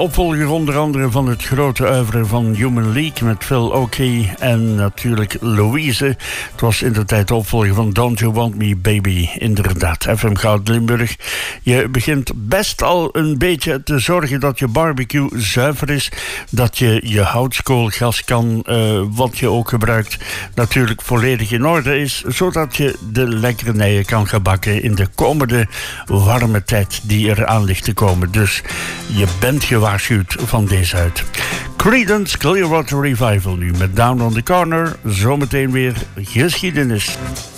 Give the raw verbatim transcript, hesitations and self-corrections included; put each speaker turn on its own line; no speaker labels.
opvolger onder andere van het grote oeuvre van Human League met Phil Oakey en natuurlijk Louise. Het was in de tijd de opvolger van Don't You Want Me Baby. Inderdaad, F M Goud Limburg. Je begint best al een beetje te zorgen dat je barbecue zuiver is, dat je je houtskoolgaskan, uh, wat je ook gebruikt, natuurlijk volledig in orde is, zodat je de lekkernijen kan gaan bakken in de komende warme tijd die er aan ligt te komen. Dus je bent gewaarschuwd van deze uit. Creedence Clearwater Revival nu met Down on the Corner. Zometeen weer geschiedenis.